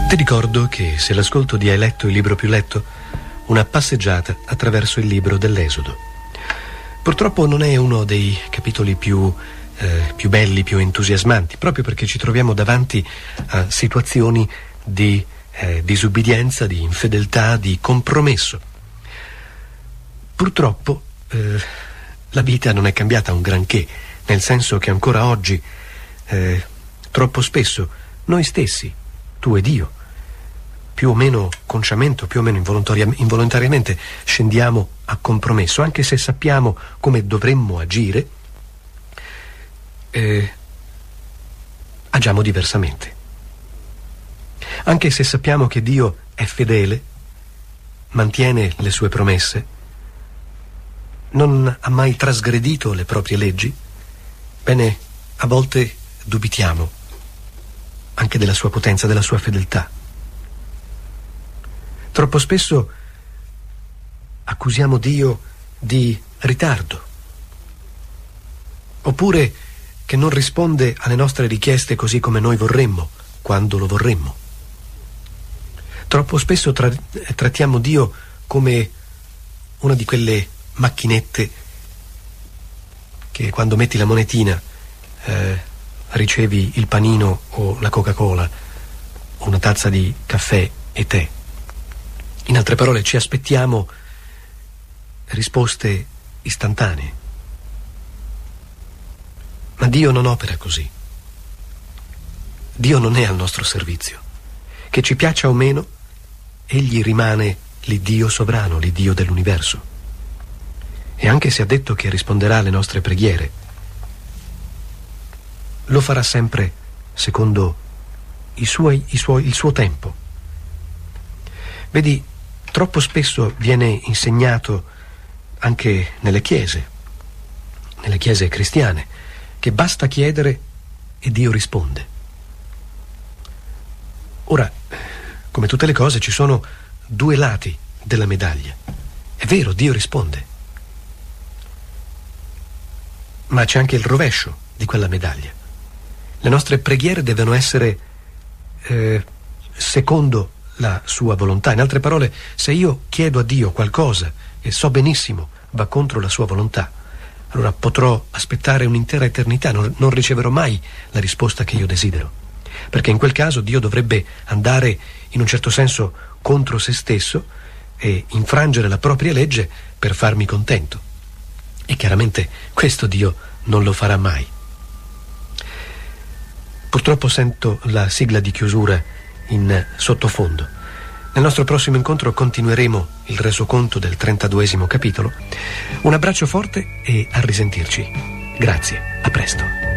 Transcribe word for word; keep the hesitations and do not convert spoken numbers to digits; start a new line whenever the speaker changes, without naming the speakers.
Ti ricordo che se l'ascolto di Hai letto il libro più letto, una passeggiata attraverso il libro dell'Esodo. Purtroppo non è uno dei capitoli più, eh, più belli, più entusiasmanti, proprio perché ci troviamo davanti a situazioni di eh, disubbidienza, di infedeltà, di compromesso. Purtroppo eh, la vita non è cambiata un granché, nel senso che ancora oggi eh, troppo spesso noi stessi, tu ed io, più o meno consciamente, più o meno involontari- involontariamente scendiamo a compromesso, anche se sappiamo come dovremmo agire, eh, agiamo diversamente. Anche se sappiamo che Dio è fedele, mantiene le sue promesse, non ha mai trasgredito le proprie leggi, bene, a volte dubitiamo anche della sua potenza, della sua fedeltà. Troppo spesso accusiamo Dio di ritardo, oppure che non risponde alle nostre richieste così come noi vorremmo, quando lo vorremmo. Troppo spesso tra- trattiamo Dio come una di quelle macchinette che quando metti la monetina eh, ricevi il panino o la Coca-Cola o una tazza di caffè e tè. In altre parole, ci aspettiamo risposte istantanee. Ma Dio non opera così. Dio non è al nostro servizio. Che ci piaccia o meno, Egli rimane l'Iddio sovrano, l'Iddio dell'universo. E anche se ha detto che risponderà alle nostre preghiere, lo farà sempre secondo i suoi, i suoi, il suo tempo. Vedi, troppo spesso viene insegnato anche nelle chiese, nelle chiese cristiane, che basta chiedere e Dio risponde. Ora, come tutte le cose, ci sono due lati della medaglia. È vero, Dio risponde, ma c'è anche il rovescio di quella medaglia. Le nostre preghiere devono essere eh, secondo la sua volontà. In altre parole, se io chiedo a Dio qualcosa e so benissimo va contro la sua volontà, allora potrò aspettare un'intera eternità, non, non riceverò mai la risposta che io desidero, perché in quel caso Dio dovrebbe andare in un certo senso contro se stesso e infrangere la propria legge per farmi contento, e chiaramente questo Dio non lo farà mai. Purtroppo sento la sigla di chiusura in sottofondo. Nel nostro prossimo incontro continueremo il resoconto del trentaduesimo capitolo. Un abbraccio forte e a risentirci. Grazie, a presto.